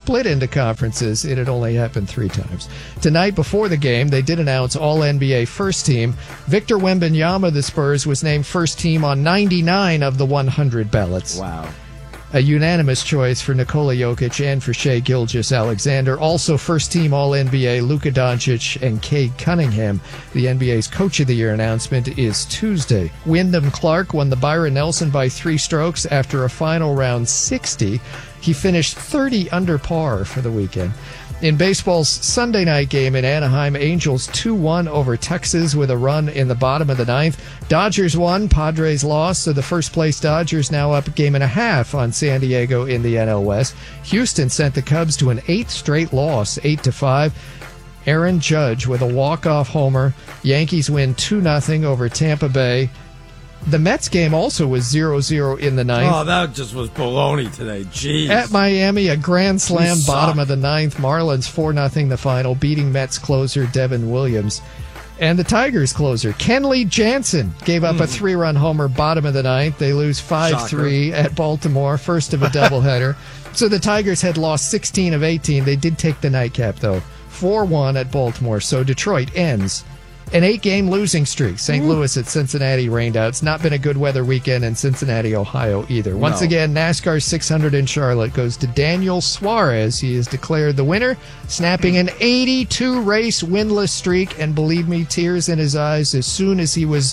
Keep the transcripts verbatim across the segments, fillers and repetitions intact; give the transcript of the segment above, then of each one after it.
split into conferences. It had only happened three times. Tonight, before the game, they did announce all N B A first team. Victor Wembanyama of the Spurs was named first team on ninety-nine of the one hundred ballots. Wow. A unanimous choice for Nikola Jokic and for Shai Gilgeous-Alexander. Also first team all N B A Luka Doncic and Cade Cunningham. The N B A's Coach of the Year announcement is Tuesday. Wyndham Clark won the Byron Nelson by three strokes after a final round sixty. He finished thirty under par for the weekend. In baseball's Sunday night game in Anaheim, Angels two one over Texas with a run in the bottom of the ninth. Dodgers won, Padres lost, so the first-place Dodgers now up a game and a half on San Diego in the N L West. Houston sent the Cubs to an eighth straight loss, eight to five. Aaron Judge with a walk-off homer. Yankees win two nothing over Tampa Bay. The Mets game also was zero zero in the ninth. Oh, that just was baloney today. Jeez. At Miami, a grand slam, We bottom suck. of the ninth. Marlins four nothing the final, beating Mets closer Devin Williams. And the Tigers closer, Kenley Jansen, gave up mm. a three-run homer, bottom of the ninth. They lose five three at Baltimore, first of a doubleheader. So the Tigers had lost sixteen of eighteen. They did take the nightcap, though. four one at Baltimore. So Detroit ends an eight-game losing streak. Saint Ooh. Louis at Cincinnati rained out. It's not been a good weather weekend in Cincinnati, Ohio, either. Once No. again, NASCAR six hundred in Charlotte goes to Daniel Suarez. He is declared the winner, snapping an eighty-two race winless streak. And believe me, tears in his eyes as soon as he was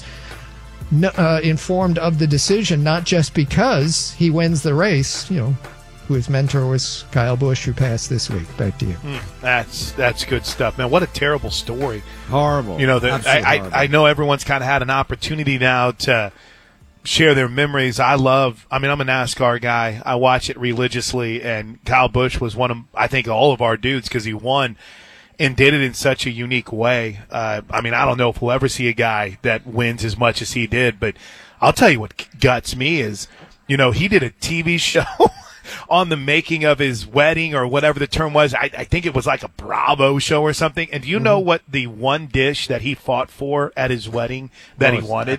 uh, informed of the decision, not just because he wins the race, you know, who his mentor was Kyle Busch, who passed this week. Back to you. Mm, that's that's good stuff, man. What a terrible story. Horrible. You know, the, I, horrible. I I know everyone's kind of had an opportunity now to share their memories. I love. I mean, I'm a NASCAR guy. I watch it religiously, and Kyle Busch was one of, I think, all of our dudes because he won and did it in such a unique way. Uh, I mean, I don't know if we'll ever see a guy that wins as much as he did, but I'll tell you what guts me is, you know, he did a T V show on the making of his wedding or whatever the term was. I, I think it was like a Bravo show or something. And do you mm-hmm. know what the one dish that he fought for at his wedding that he wanted?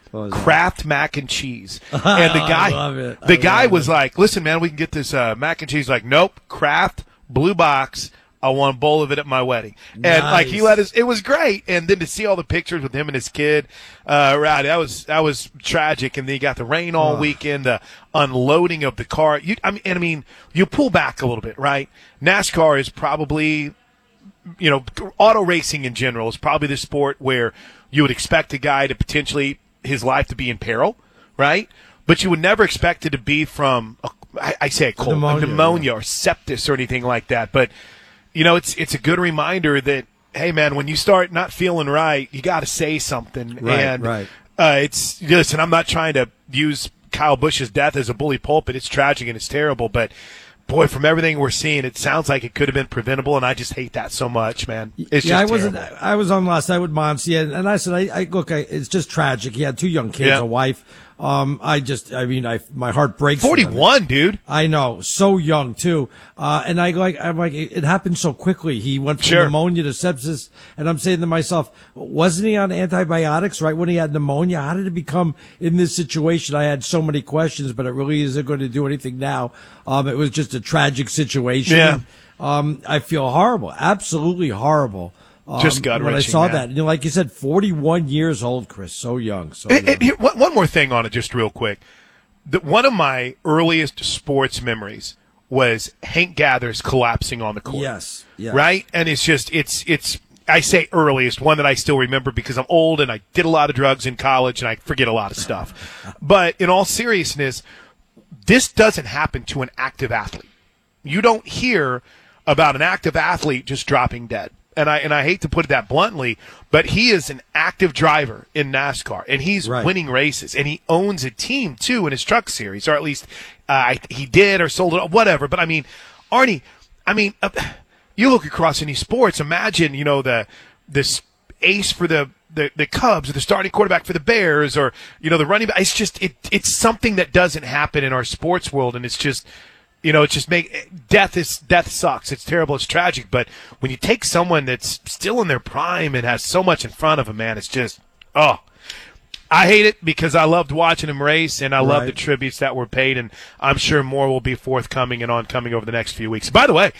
Kraft mac and cheese. And the guy, I love it. the I guy love was it. like, listen, man, we can get this uh, mac and cheese. Like, nope, Kraft, blue box. I want a bowl of it at my wedding. And Nice. like he let us, it was great. And then to see all the pictures with him and his kid, uh, right, that was, that was tragic. And then you got the rain all Ugh. weekend, the unloading of the car. You, I mean, and I mean, you pull back a little bit, right? NASCAR is probably, you know, auto racing in general is probably the sport where you would expect a guy to potentially his life to be in peril, right? But you would never expect it to be from, a, I, I say a cold, pneumonia, a pneumonia yeah. or sepsis or anything like that. But you know, it's it's a good reminder that, hey, man, when you start not feeling right, you got to say something. Right, and right. Uh, it's listen, I'm not trying to use Kyle Busch's death as a bully pulpit. It's tragic and it's terrible, but boy, from everything we're seeing, it sounds like it could have been preventable, and I just hate that so much, man. It's yeah, just I wasn't. terrible. I was on last night with Monty, and, and I said, I, I look, I, it's just tragic. He had two young kids, Yeah. a wife. Um, I just, I mean, I my heart breaks. for him. forty-one, dude. I know, so young too. Uh, and I like, I'm like, it, it happened so quickly. He went from Sure. pneumonia to sepsis, and I'm saying to myself, wasn't he on antibiotics right when he had pneumonia? How did it become in this situation? I had so many questions, but it really isn't going to do anything now. Um, it was just a tragic situation. Yeah. Um, I feel horrible, absolutely horrible. Um, Just gut-wrenching, when I saw man. that, you know, like you said, forty-one years old, Chris, so young. So And- young. and here, one one more thing on it, just real quick. The, one of my earliest sports memories was Hank Gathers collapsing on the court. Yes, yes. Right? And it's just, it's, it's, I say earliest, one that I still remember because I'm old and I did a lot of drugs in college and I forget a lot of stuff. But in all seriousness, this doesn't happen to an active athlete. You don't hear about an active athlete just dropping dead. And I and I hate to put it that bluntly, but he is an active driver in NASCAR, and he's Right. winning races, and he owns a team too in his truck series, or at least uh, he did or sold it, whatever. But I mean, Arnie, I mean, uh, you look across any sports. Imagine, you know, the this ace for the, the the Cubs, or the starting quarterback for the Bears, or you know, the running back. It's just it it's something that doesn't happen in our sports world, and it's just. You know, it's just make death is death sucks. It's terrible. It's tragic. But when you take someone that's still in their prime and has so much in front of them, man, it's just oh, I hate it because I loved watching him race and I love Right. the tributes that were paid, and I'm sure more will be forthcoming and oncoming over the next few weeks. By the way,